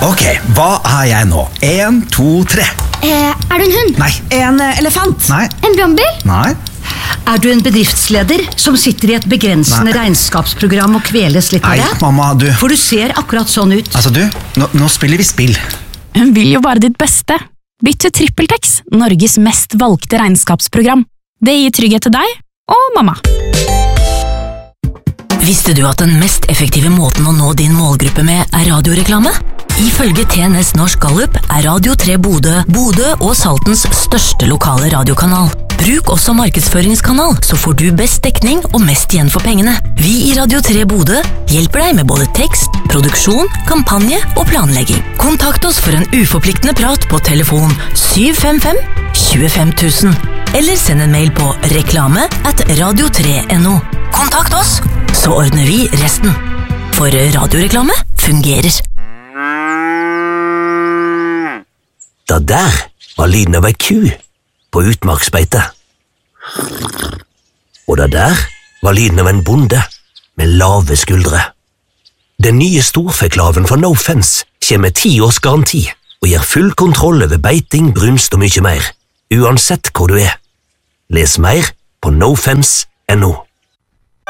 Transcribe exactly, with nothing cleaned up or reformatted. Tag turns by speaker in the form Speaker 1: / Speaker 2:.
Speaker 1: Ok, hva er jeg nå? En, to, tre.
Speaker 2: Eh, er du en hund?
Speaker 1: Nei.
Speaker 3: En eh, elefant?
Speaker 1: Nei.
Speaker 2: En brannbil?
Speaker 1: Nei.
Speaker 3: Er du en bedriftsleder som sitter i et begrensende
Speaker 1: Nei.
Speaker 3: regnskapsprogram og kveles litt av
Speaker 1: Nei,
Speaker 3: det?
Speaker 1: mamma, du.
Speaker 3: For du ser akkurat sånn ut.
Speaker 1: Altså, du, nå, nå spiller vi spill.
Speaker 4: Hun vil jo bare ditt beste. Bytt til TrippelTex, Norges mest valgte regnskapsprogram. Det gir trygghet til deg og mamma.
Speaker 5: Visste du at den mest effektive måten å nå din målgruppe med er radioreklame? Ifølge T N S Norsk Gallup er Radio tre Bodø, Bodø og Saltens største lokale radiokanal. Bruk også markedsføringskanal, så får du best dekning og mest igjen for pengene. Vi i Radio tre Bodø hjelper deg med både tekst, produksjon, kampanje og planlegging. Kontakt oss for en uforpliktende prat på telefon syv fem fem, tjuefem tusen, eller send en mail på reklame at radio tre punktum no. Kontakt oss, så ordner vi resten. For radioreklame fungerer.
Speaker 6: Da der var lyden av ei ku på utmarksbeite. Og da der var lyden av en bonde med lave skuldre. Den nye storfeklaven fra No Fence kommer med ti års garanti og gir full kontroll over beiting, brunst og mye mer, uansett hvor du er. Les mer på no fence punktum no.